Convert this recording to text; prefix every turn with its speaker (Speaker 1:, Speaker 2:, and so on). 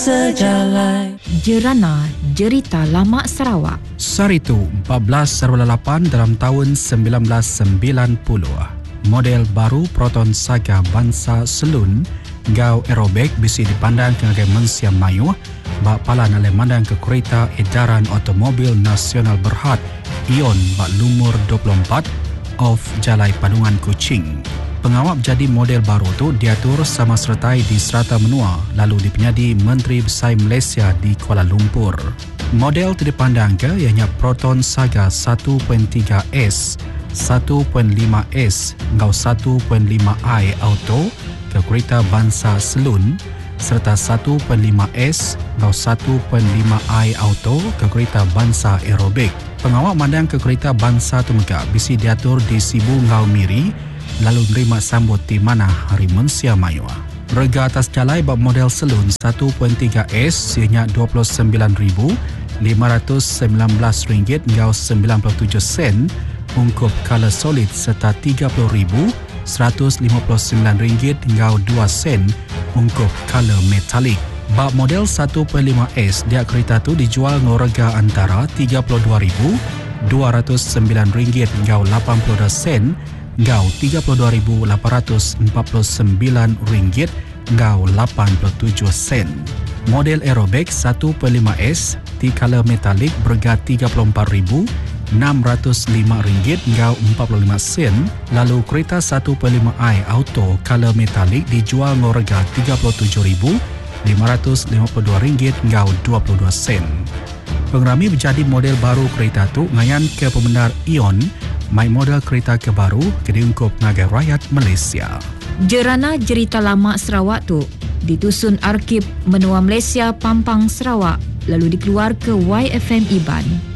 Speaker 1: sejalan.
Speaker 2: Jerana Jerita Lama Sarawak.
Speaker 3: Saritu 14/8 dalam tahun 1990. Model baru Proton Saga bangsa Selun gau aerobik bisi dipandang ke Mensia Mayu bak palan oleh mandang ke kereta edaran automobil nasional berhad Ion bak lumur 24 of Jalai Padungan Kuching. Pengawal jadi model baru tu diatur sama sertai di Serata Menua lalu dipenyadi Menteri Besar Malaysia di Kuala Lumpur. Model tu dipandang ke ianya Proton Saga 1.3S, 1.5S ngau 1.5i auto ke kereta bangsa Selun serta 1.5S ngau 1.5i auto ke kereta bangsa aerobik. Pengawal mandang ke kereta bangsa tu megak bisi diatur di Sibu Ngau Miri lalu menerima sambut di mana hari Mensia Mayu. Rega atas jalai bab model Selun 1.3S ianya RM29,519.97 ungkup color solid serta RM30,159.2 ungkup color metalik. Bab model 1.5S dia kereta tu dijual ngorega antara RM32,209.82 ngau RM34,849.87. Model aerobik 1.5S di color metalik berga RM34,605 ngau 45 sen. Lalu kereta 1.5i auto color metalik dijual ngorega RM37,552 ngau 22 sen. Pengerami menjadi model baru kereta tu ngayan ke pembenar Ion mai model kereta kebaru ke diungkup ngagai rakyat Malaysia.
Speaker 2: Jerana Jerita Lama Sarawak tu ditusun Arkib Menua Malaysia Pampang Sarawak lalu dikeluar ke YFM Iban.